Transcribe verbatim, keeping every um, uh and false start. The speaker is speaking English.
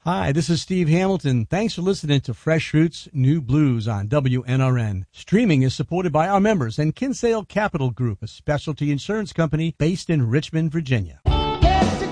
Hi, this is Steve Hamilton. Thanks for listening to Fresh Roots New Blues on W N R N. Streaming is supported by our members and Kinsale Capital Group, a specialty insurance company based in Richmond, Virginia.